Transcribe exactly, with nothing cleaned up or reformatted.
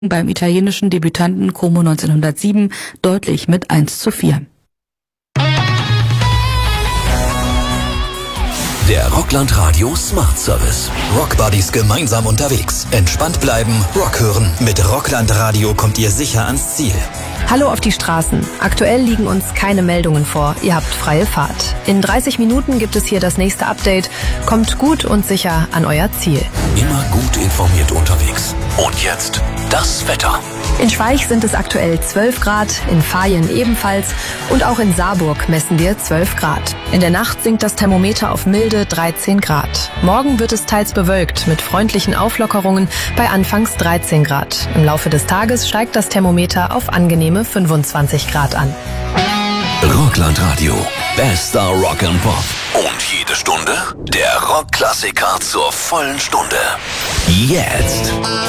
beim italienischen Debütanten Como neunzehnhundertsieben deutlich mit eins zu vier. Der Rockland Radio Smart Service. Rockbuddies gemeinsam unterwegs. Entspannt bleiben, Rock hören. Mit Rockland Radio kommt ihr sicher ans Ziel. Hallo auf die Straßen. Aktuell liegen uns keine Meldungen vor. Ihr habt freie Fahrt. In dreißig Minuten gibt es hier das nächste Update. Kommt gut und sicher an euer Ziel. Immer gut informiert unterwegs. Und jetzt das Wetter. In Schweich sind es aktuell zwölf Grad, in Vaihingen ebenfalls und auch in Saarburg messen wir zwölf Grad. In der Nacht sinkt das Thermometer auf milde dreizehn Grad. Morgen wird es teils bewölkt mit freundlichen Auflockerungen bei anfangs dreizehn Grad. Im Laufe des Tages steigt das Thermometer auf angenehme fünfundzwanzig Grad an. Rockland Radio. Bester Rock and Pop. Und jede Stunde der Rockklassiker zur vollen Stunde. Jetzt.